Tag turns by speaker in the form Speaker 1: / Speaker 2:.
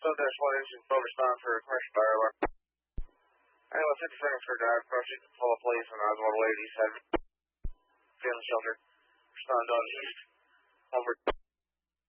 Speaker 1: 7-1 engine full respond for commercial fire alarm. Anyway, 50 seconds for drive, proceed to pull up police on Oswald Way, east side. Family shelter. Respond on east. Over.